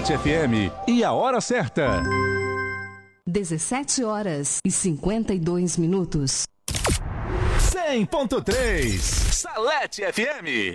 Salete FM e a hora certa. 17h52. 100.3 Salete FM.